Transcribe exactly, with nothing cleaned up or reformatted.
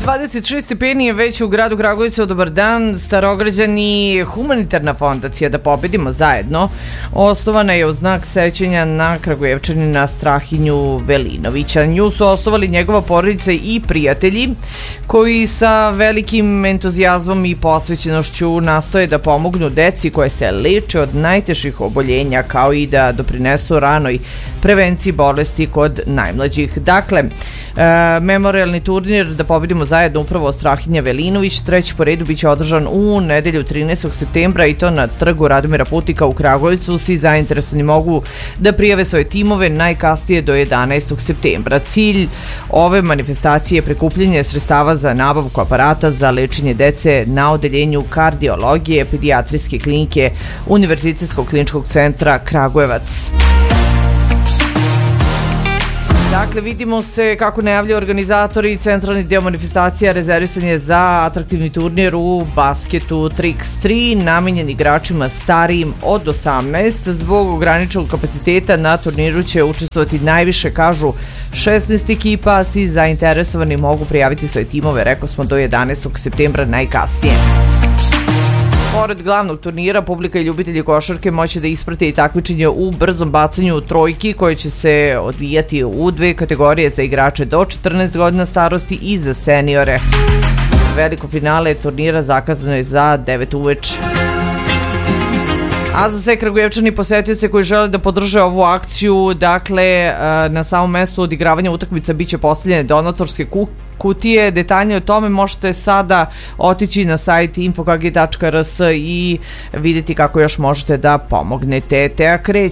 dvadeset šest stepeni je već u gradu Kragujevcu. Dobar dan, Starograđani. Humanitarna fondacija Da pobedimo zajedno osnovana je u znak sećanja na Kragujevčanina Strahinju Velinovića. Nju su osnovali njegova porodica i prijatelji koji sa velikim entuzijazmom i posvećenošću nastoje da pomognu deci koje se leče od najtežih oboljenja, kao i da doprinesu ranoj prevenciji bolesti kod najmlađih. Dakle, e, memorialni turnir Da pobedimo zajedno upravo Strahinja Velinović treći po redu biće održan u nedelju trinaestog septembra i to na trgu Radomira Putika u Kragujevcu. Svi zainteresovani mogu da prijave svoje timove najkasnije do jedanaestog septembra. Cilj ove manifestacije je prikupljanje sredstava za nabavku aparata za lečenje dece na odeljenju kardiologije Pedijatrijske klinike Univerzitetskog kliničkog centra Kragujevac. Dakle, vidimo se kako najavljaju organizatori. Centralni deo manifestacija rezervisan je za atraktivni turnir u basketu tri kroz tri, namenjen igračima starijim od osamnaest. Zbog ograničenog kapaciteta na turniru će učestvovati najviše, kažu, šesnaest ekipa, a svi zainteresovani mogu prijaviti svoje timove, rekao smo, do jedanaestog septembra najkasnije. Pored glavnog turnira, publika i ljubitelji košarke moći da isprate i takmičenje u brzom bacanju trojki koje će se odvijati u dve kategorije za igrače do četrnaest godina starosti i za seniore. Veliko finale turnira zakazano je za devet uveče. A za sve Kragujevčani posetioce koji žele da podrže ovu akciju, dakle, na samom mestu odigravanja utakmica biće postavljene donatorske kutije. Detaljnije o tome možete sada otići na sajt info k g tačka r s i vidjeti kako još možete da pomognete. Teja kreće.